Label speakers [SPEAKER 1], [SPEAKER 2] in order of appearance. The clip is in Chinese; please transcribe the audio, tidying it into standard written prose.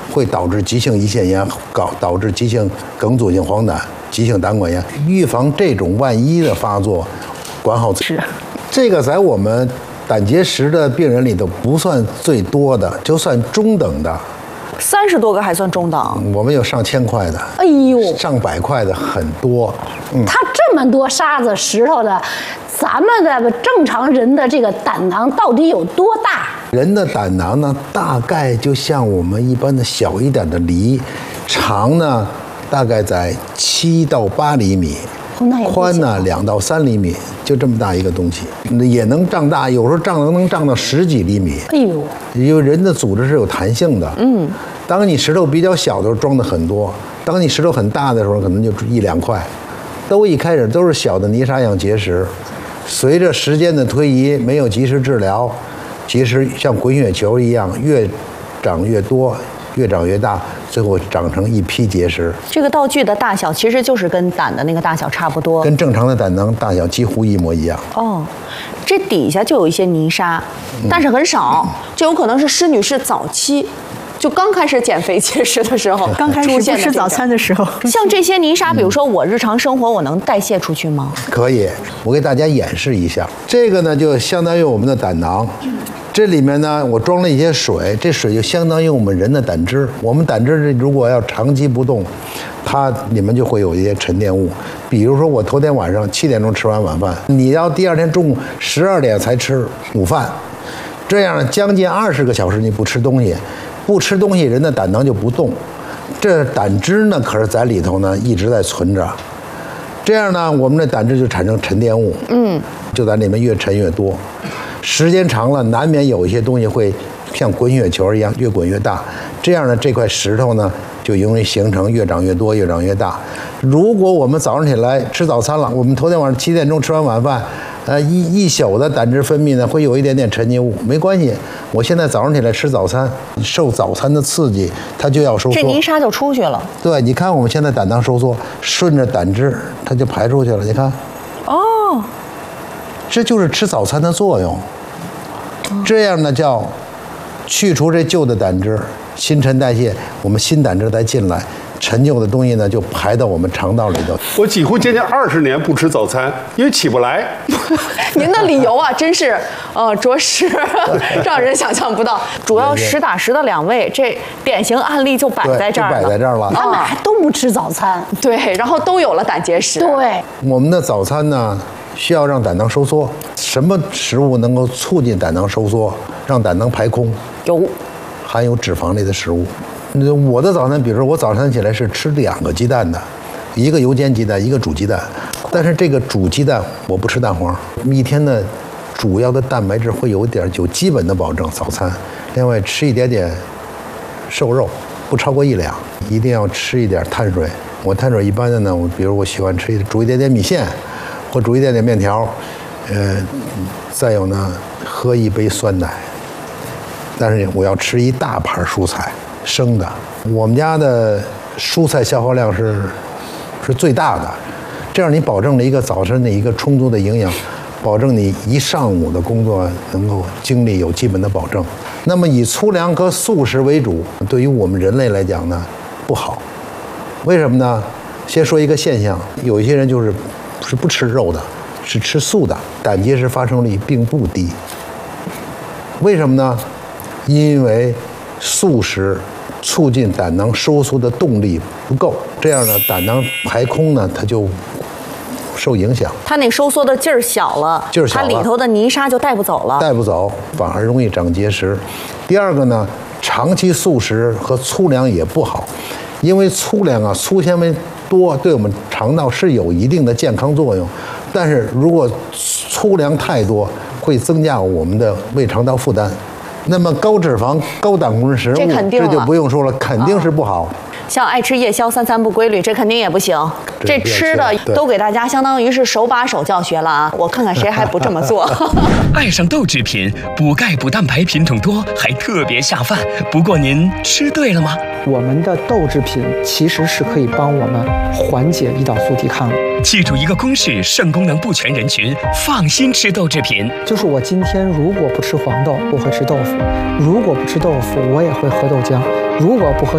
[SPEAKER 1] 会导致急性胰腺炎，导致急性梗阻性黄疸、急性胆管炎。预防这种万一的发作，管好
[SPEAKER 2] 是
[SPEAKER 1] 这个在我们胆结石的病人里头不算最多的，就算中等的。
[SPEAKER 2] 30多个还算中等，
[SPEAKER 1] 我们有上千块的，
[SPEAKER 3] 哎呦，
[SPEAKER 1] 上百块的很多。
[SPEAKER 3] 它这么多沙子石头的，咱们的正常人的这个胆囊到底有多大？
[SPEAKER 1] 人的胆囊呢，大概就像我们一般的小一点的梨，长呢大概在7到8厘米。宽呢2到3厘米，就这么大一个东西，也能胀大，有时候能胀到10几厘米。
[SPEAKER 3] 哎呦，
[SPEAKER 1] 因为人的组织是有弹性的。当你石头比较小的时候装的很多，当你石头很大的时候，可能就1、2块。一开始都是小的泥沙样结石，随着时间的推移，没有及时治疗，结石像滚雪球一样越长越多，越长越大，最后长成一批结石。
[SPEAKER 2] 这个道具的大小其实就是跟胆的那个大小差不多，
[SPEAKER 1] 跟正常的胆囊大小几乎一模一样。
[SPEAKER 2] 哦，这底下就有一些泥沙，但是很少，这有可能是施女士早期。就刚开始减肥结石的时候，
[SPEAKER 4] 刚开始不吃早餐的时候，
[SPEAKER 2] 像这些泥沙，比如说我日常生活我能代谢出去吗？
[SPEAKER 1] 可以，我给大家演示一下。这个呢，就相当于我们的胆囊。这里面呢，我装了一些水，这水就相当于我们人的胆汁。我们胆汁如果要长期不动，它里面就会有一些沉淀物。比如说我头天晚上7点钟吃完晚饭，你要第二天中午12点才吃午饭，这样将近20个小时你不吃东西，人的胆囊就不动，这胆汁呢可是在里头呢一直在存着。这样呢，我们的胆汁就产生沉淀物，就在里面越沉越多。时间长了，难免有一些东西会像滚雪球一样越滚越大。这样呢，这块石头呢就容易形成越长越多、越长越大。如果我们早上起来吃早餐了，我们头天晚上7点钟吃完晚饭，一宿的胆汁分泌呢会有一点点沉积物，没关系。我现在早上起来吃早餐，受早餐的刺激，它就要收缩，
[SPEAKER 2] 这泥沙就出去了。
[SPEAKER 1] 对，你看我们现在胆囊收缩，顺着胆汁它就排出去了，你看。
[SPEAKER 2] 哦。
[SPEAKER 1] 这就是吃早餐的作用，这样呢叫去除这旧的胆汁，新陈代谢，我们新胆汁再进来，陈旧的东西呢就排到我们肠道里头。
[SPEAKER 5] 我几乎接近20年不吃早餐，因为起不来。
[SPEAKER 2] 您的理由啊，真是着实让人想象不到。主要实打实的2位，这典型案例就摆在这儿了。
[SPEAKER 1] 摆在这儿了。
[SPEAKER 3] 他们还都不吃早餐，
[SPEAKER 2] 对，然后都有了胆结石。
[SPEAKER 3] 对，
[SPEAKER 1] 我们的早餐呢，需要让胆囊收缩。什么食物能够促进胆囊收缩，让胆囊排空？含有脂肪类的食物。我的早餐，比如说我早上起来是吃2个鸡蛋的，一个油煎鸡蛋，一个煮鸡蛋。但是这个煮鸡蛋我不吃蛋黄，一天的主要的蛋白质会有基本的保证。早餐，另外吃一点点瘦肉，不超过1两，一定要吃一点碳水。我碳水一般的呢，比如我喜欢煮一点点米线，或煮一点点面条。再有呢，喝一杯酸奶，但是我要吃一大盘蔬菜，生的。我们家的蔬菜消耗量是最大的，这样你保证了一个早晨的一个充足的营养，保证你一上午的工作能够精力有基本的保证。那么以粗粮和素食为主，对于我们人类来讲呢不好，为什么呢？先说一个现象，有一些人就是不吃肉的。是吃素的，胆结石发生率并不低。为什么呢？因为素食促进胆囊收缩的动力不够，这样呢，胆囊排空呢，它就受影响。
[SPEAKER 2] 它那收缩的劲儿小了，它里头的泥沙就带不走了，
[SPEAKER 1] 带不走，反而容易长结石。第二个呢，长期素食和粗粮也不好，因为粗粮啊，粗纤维多，对我们肠道是有一定的健康作用。但是如果粗粮太多，会增加我们的胃肠道负担。那么高脂肪、高胆固醇食物，这就不用说了，肯定是不好。
[SPEAKER 2] 像爱吃夜宵、3餐不规律，这肯定也不行。这吃的都给大家相当于是手把手教学了啊！我看看谁还不这么做。
[SPEAKER 6] 爱上豆制品，补钙补蛋白品种多，还特别下饭。不过您吃对了吗？
[SPEAKER 7] 我们的豆制品其实是可以帮我们缓解胰岛素抵抗的。
[SPEAKER 6] 记住一个公式：肾功能不全人群放心吃豆制品。
[SPEAKER 7] 就是我今天如果不吃黄豆，我会吃豆腐；如果不吃豆腐，我也会喝豆浆；如果不喝